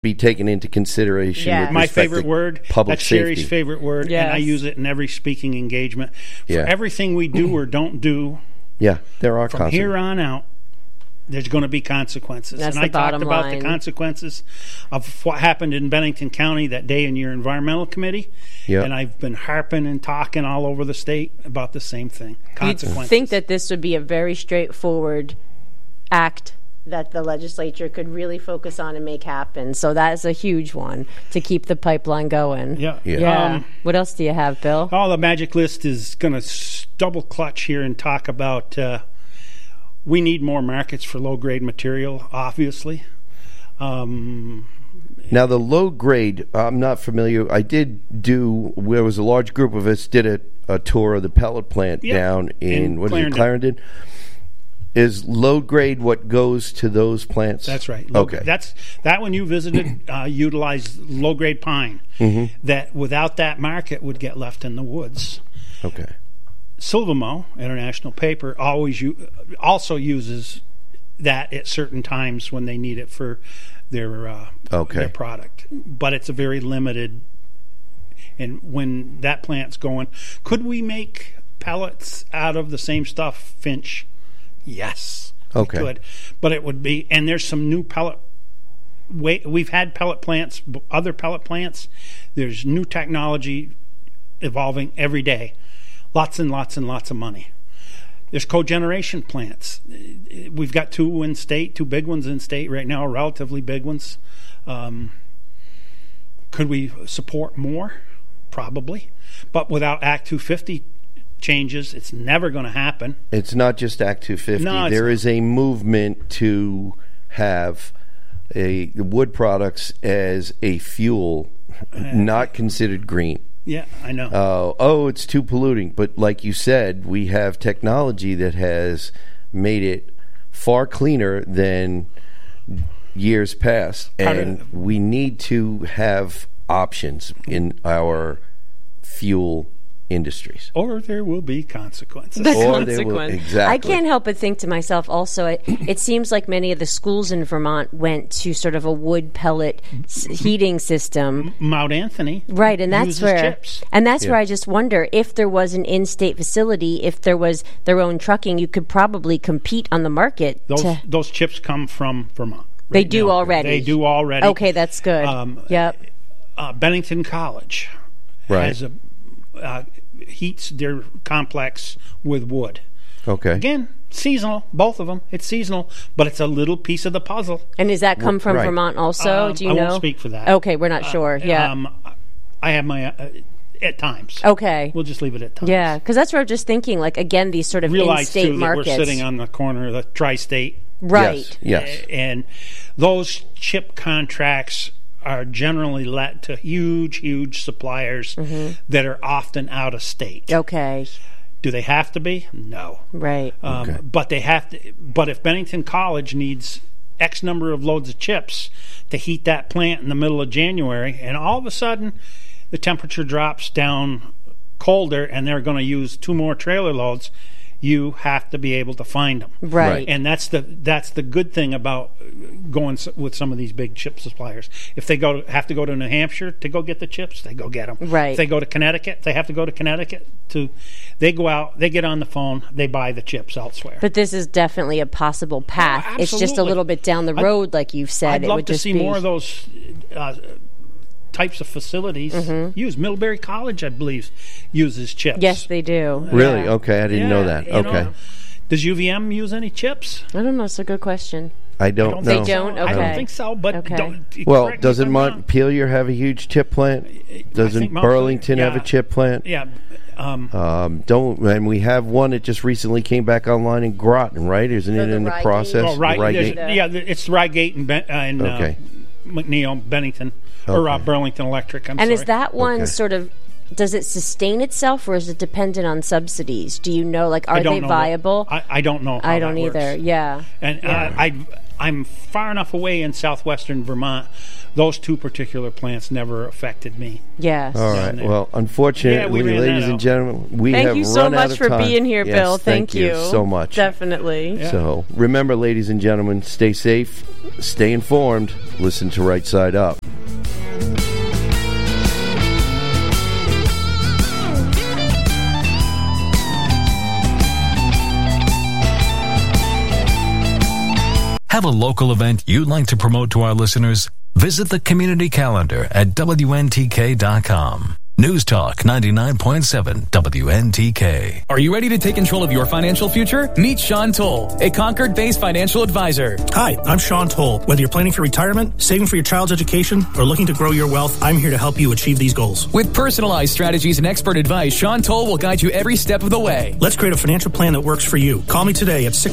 be taken into consideration. Yeah. With My respect favorite to word. public That's safety. Sherry's favorite word, Yes. and I use it in every speaking engagement. For Yeah. everything we do or don't do, Yeah, there are from here consequences. on out, there's going to be consequences. That's and the I talked bottom about line. the consequences of what happened in Bennington County that day in your environmental committee. Yeah. And I've been harping and talking all over the state about the same thing. You'd Consequences. think that this would be a very straightforward act that the legislature could really focus on and make happen. So that is a huge one to keep the pipeline going. Yeah. Yeah. What else do you have, Bill? The magic list is going to double clutch here and talk about we need more markets for low-grade material, obviously. Now, the low grade, I'm not familiar. I did there was a large group of us did a tour of the pellet plant Yep. down in In Clarendon. Clarendon. Is low grade what goes to those plants? That's right. Okay. That when you visited utilized low-grade pine that without that market would get left in the woods. Okay. Silvamo, International Paper, also uses that at certain times when they need it for their product. But it's a very limited. And when that plant's going, could we make pellets out of the same stuff, Finch? Yes, Okay. we could. But it would be, and there's some new pellet. We've had pellet plants, other pellet plants. There's new technology evolving every day. Lots and lots and lots of money. There's cogeneration plants. We've got two big ones in state right now, relatively big ones. Could we support more? Probably. But without Act 250 changes, it's never going to happen. It's not just Act 250. No, there is a movement to have wood products as a fuel, not considered green. Yeah, I know. It's too polluting. But like you said, we have technology that has made it far cleaner than years past. And we need to have options in our fuel industries. Or there will be consequences. The Or they will- consequence. exactly. I can't help but think to myself also, it seems like many of the schools in Vermont went to sort of a wood pellet heating system. Mount Anthony, Right, and that's uses where chips. where I just wonder if there was an in-state facility, if there was their own trucking, you could probably compete on the market. Those chips come from Vermont. They right do now. already. They do already. Okay, that's good. Yep. Bennington College Right. has heats their complex with wood. Okay. Again, seasonal. Both of them. It's seasonal, but it's a little piece of the puzzle. And does that come from right. Vermont also? Do you I know? won't speak for that. Okay, we're not sure. Yeah. I have my at times. Okay. We'll just leave it at times. Yeah, because that's what I'm just thinking. Like again, these sort of Realize in-state too that markets. we're sitting on the corner of the tri-state. Right. Yes. And those chip contracts are generally let to huge suppliers that are often out of state. Okay. Do they have to be? No. Right. Okay. But they have to. But if Bennington College needs X number of loads of chips to heat that plant in the middle of January, and all of a sudden the temperature drops down colder, and they're going to use 2 more trailer loads, you have to be able to find them. Right. And that's the good thing about going with some of these big chip suppliers. If they have to go to New Hampshire to go get the chips, they go get them. Right. If they go to Connecticut, they have to go to Connecticut they go out, they get on the phone, they buy the chips elsewhere. But this is definitely a possible path. Oh, it's just a absolutely. little bit down the road, like you've said. I'd love would to just see be more of those types of facilities use. Middlebury College, I believe, uses chips. Yes, they do. Really? Yeah. Okay, I didn't know that. you Okay. know. Does UVM use any chips? I don't know. It's a good question. I don't They know. don't? I don't Okay. think so, but Okay. Well, correct me doesn't if I'm wrong. Montpelier have a huge chip plant? Doesn't think Montpelier- Burlington have a yeah. chip plant? Yeah. And we have one that just recently came back online in Groton, right? Isn't it the in the Rygate? process? Oh, right. Rygate? It's Rygate and Okay. McNeil, Bennington, or Okay. Burlington Electric. I'm And sorry. is that one Okay. sort of, does it sustain itself, or is it dependent on subsidies? Do you know, like, I are don't they know viable? I don't know. How I don't that either. works. Yeah. And I'm far enough away in southwestern Vermont. Those two particular plants never affected me. Yes. All right. Well, unfortunately, ladies and gentlemen, we have run out of time. Thank you so much for being here, yes, Bill. Thank you so much. Definitely. Yeah. So remember, ladies and gentlemen, stay safe, stay informed, listen to Right Side Up. Have a local event you'd like to promote to our listeners? Visit the community calendar at WNTK.com. News Talk 99.7 WNTK. Are you ready to take control of your financial future? Meet Sean Toll, a Concord-based financial advisor. Hi, I'm Sean Toll. Whether you're planning for retirement, saving for your child's education, or looking to grow your wealth, I'm here to help you achieve these goals. With personalized strategies and expert advice, Sean Toll will guide you every step of the way. Let's create a financial plan that works for you. Call me today at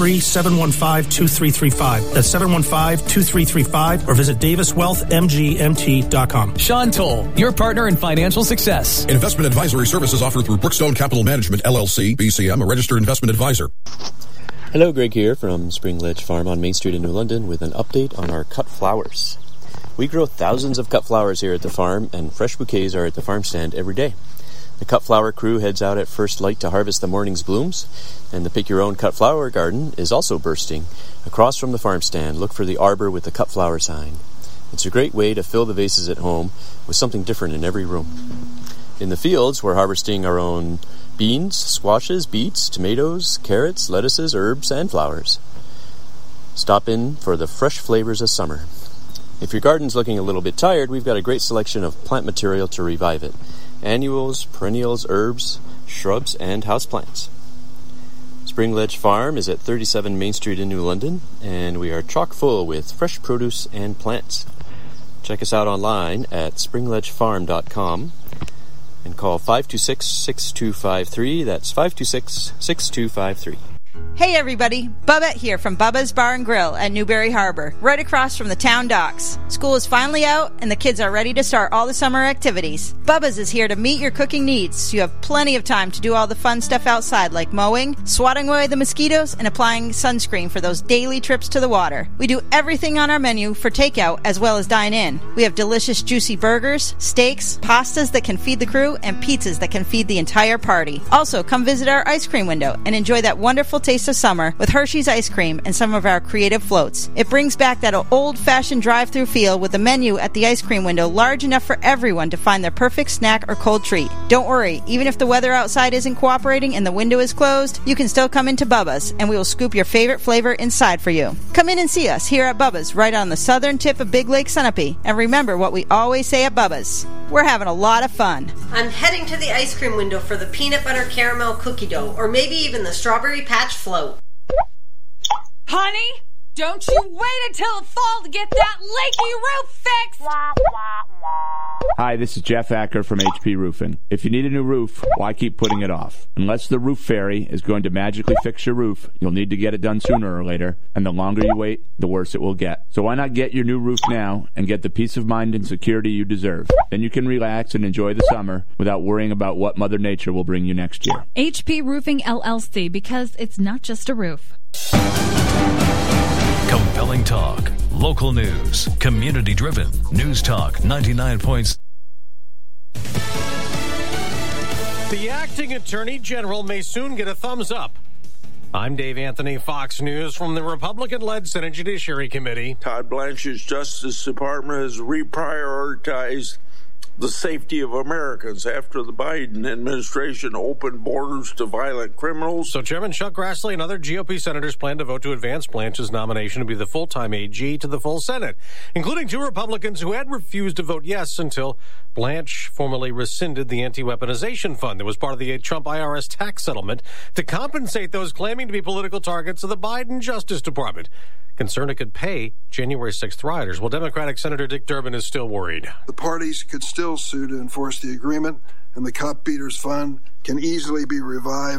603-715-2335. That's 715-2335, or visit DavisWealthMGMT.com. Sean Toll, your partner in financial success. Investment advisory services offered through Brookstone Capital Management, LLC, BCM, a registered investment advisor. Hello, Greg here from Spring Ledge Farm on Main Street in New London with an update on our cut flowers. We grow thousands of cut flowers here at the farm, and fresh bouquets are at the farm stand every day. The cut flower crew heads out at first light to harvest the morning's blooms, and the Pick Your Own Cut Flower Garden is also bursting. Across from the farm stand, look for the arbor with the cut flower sign. It's a great way to fill the vases at home with something different in every room. In the fields, we're harvesting our own beans, squashes, beets, tomatoes, carrots, lettuces, herbs, and flowers. Stop in for the fresh flavors of summer. If your garden's looking a little bit tired, we've got a great selection of plant material to revive it. Annuals, perennials, herbs, shrubs, and houseplants. Spring Ledge Farm is at 37 Main Street in New London, and we are chock full with fresh produce and plants. Check us out online at springledgefarm.com and call 526-6253. That's 526-6253. Hey everybody, Bubette here from Bubba's Bar and Grill at Newberry Harbor, right across from the town docks. School is finally out and the kids are ready to start all the summer activities. Bubba's is here to meet your cooking needs, so you have plenty of time to do all the fun stuff outside like mowing, swatting away the mosquitoes, and applying sunscreen for those daily trips to the water. We do everything on our menu for takeout as well as dine in. We have delicious juicy burgers, steaks, pastas that can feed the crew, and pizzas that can feed the entire party. Also, come visit our ice cream window and enjoy that wonderful taste of summer with Hershey's ice cream and some of our creative floats. It brings back that old-fashioned drive-through feel with the menu at the ice cream window large enough for everyone to find their perfect snack or cold treat. Don't worry, even if the weather outside isn't cooperating and the window is closed, you can still come into Bubba's and we will scoop your favorite flavor inside for you. Come in and see us here at Bubba's right on the southern tip of Big Lake Sunapee, and remember what we always say at Bubba's. We're having a lot of fun. I'm heading to the ice cream window for the peanut butter caramel cookie dough, or maybe even the strawberry patch float. Honey, don't you wait until the fall to get that leaky roof fixed! Hi, this is Jeff Acker from HP Roofing. If you need a new roof, why keep putting it off? Unless the roof fairy is going to magically fix your roof, you'll need to get it done sooner or later, and the longer you wait, the worse it will get. So why not get your new roof now and get the peace of mind and security you deserve? Then you can relax and enjoy the summer without worrying about what Mother Nature will bring you next year. HP Roofing LLC, because it's not just a roof. Compelling talk, local news, community-driven. News Talk 99 points. The acting attorney general may soon get a thumbs up. I'm Dave Anthony, Fox News, from the Republican-led Senate Judiciary Committee. Todd Blanchard's Justice Department has reprioritized the safety of Americans after the Biden administration opened borders to violent criminals. So Chairman Chuck Grassley and other GOP senators plan to vote to advance Blanche's nomination to be the full-time AG to the full Senate, including two Republicans who had refused to vote yes until Blanche formally rescinded the anti-weaponization fund that was part of the Trump IRS tax settlement to compensate those claiming to be political targets of the Biden Justice Department. Concerned it could pay January 6th rioters. Well, Democratic Senator Dick Durbin is still worried. The parties could still sue to enforce the agreement, and the Cop Beaters Fund can easily be revived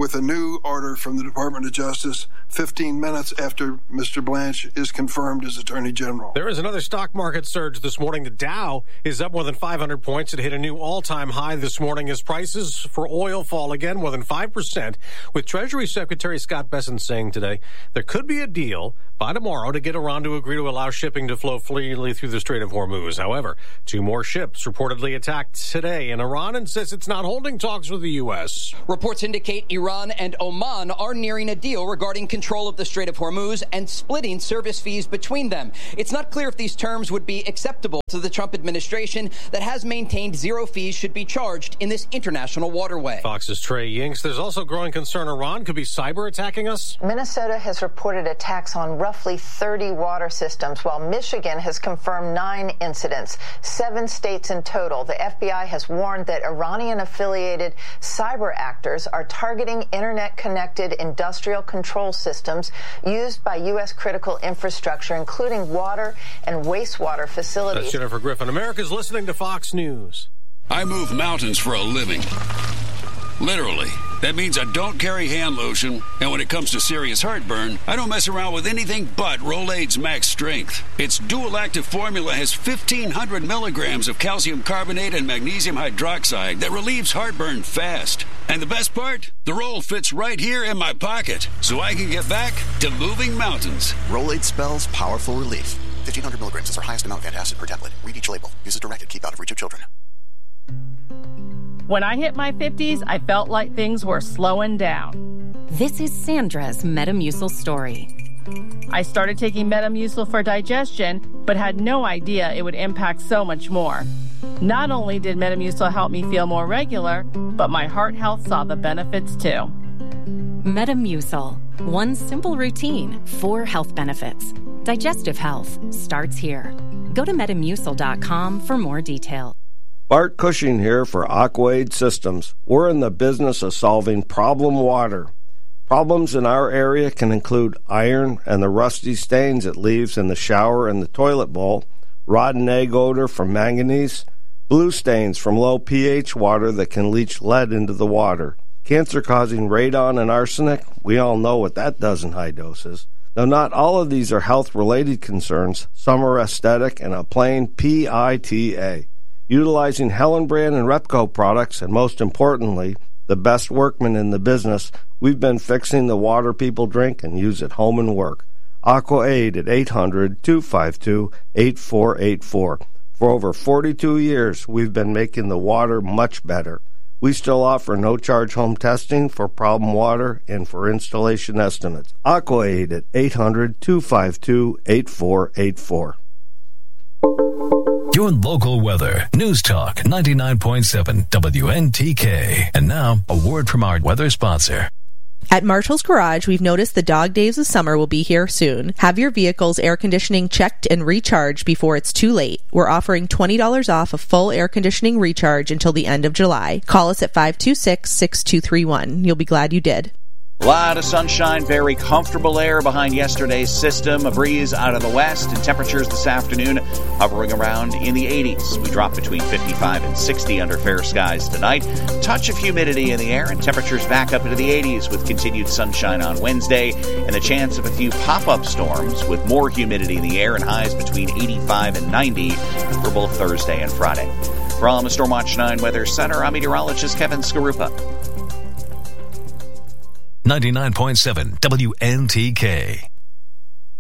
with a new order from the Department of Justice 15 minutes after Mr. Blanche is confirmed as Attorney General. There is another stock market surge this morning. The Dow is up more than 500 points. It hit a new all-time high this morning as prices for oil fall again more than 5%, with Treasury Secretary Scott Bessent saying today there could be a deal by tomorrow to get Iran to agree to allow shipping to flow freely through the Strait of Hormuz. However, 2 more ships reportedly attacked today, and Iran insists it's not holding talks with the U.S. Reports indicate Iran and Oman are nearing a deal regarding control of the Strait of Hormuz and splitting service fees between them. It's not clear if these terms would be acceptable to the Trump administration that has maintained zero fees should be charged in this international waterway. Fox's Trey Yinks. There's also growing concern Iran could be cyber attacking us. Minnesota has reported attacks on roughly 30 water systems, while Michigan has confirmed 9 incidents, 7 states in total. The FBI has warned that Iranian-affiliated cyber actors are targeting internet-connected industrial control systems used by U.S. critical infrastructure, including water and wastewater facilities. That's Jennifer Griffin. America's listening to Fox News. I move mountains for a living. Literally. That means I don't carry hand lotion, and when it comes to serious heartburn, I don't mess around with anything but Rolaids Max Strength. Its dual-active formula has 1,500 milligrams of calcium carbonate and magnesium hydroxide that relieves heartburn fast. And the best part? The roll fits right here in my pocket, so I can get back to moving mountains. Rolaids spells powerful relief. 1,500 milligrams is our highest amount of antacid per tablet. Read each label. Use as directed. Keep out of reach of children. When I hit my 50s, I felt like things were slowing down. This is Sandra's Metamucil story. I started taking Metamucil for digestion, but had no idea it would impact so much more. Not only did Metamucil help me feel more regular, but my heart health saw the benefits too. Metamucil. One simple routine, 4 health benefits. Digestive health starts here. Go to Metamucil.com for more details. Bart Cushing here for Aquaid Systems. We're in the business of solving problem water. Problems in our area can include iron and the rusty stains it leaves in the shower and the toilet bowl, rotten egg odor from manganese, blue stains from low pH water that can leach lead into the water, cancer-causing radon and arsenic. We all know what that does in high doses. Now, not all of these are health-related concerns. Some are aesthetic and a plain PITA. Utilizing Hellenbrand and Repco products, and most importantly, the best workmen in the business, we've been fixing the water people drink and use at home and work. AquaAid at 800-252-8484. For over 42 years, we've been making the water much better. We still offer no-charge home testing for problem water and for installation estimates. AquaAid at 800-252-8484. Your local weather. News Talk 99.7 WNTK. And now, a word from our weather sponsor. At Marshall's Garage, we've noticed the dog days of summer will be here soon. Have your vehicle's air conditioning checked and recharged before it's too late. We're offering $20 off a full air conditioning recharge until the end of July. Call us at 526-6231. You'll be glad you did. A lot of sunshine, very comfortable air behind yesterday's system, a breeze out of the west, and temperatures this afternoon hovering around in the 80s. We drop between 55 and 60 under fair skies tonight. Touch of humidity in the air, and temperatures back up into the 80s with continued sunshine on Wednesday, and the chance of a few pop-up storms with more humidity in the air and highs between 85 and 90 for both Thursday and Friday. From the Stormwatch 9 Weather Center, I'm meteorologist Kevin Skarupa. 99.7 WNTK.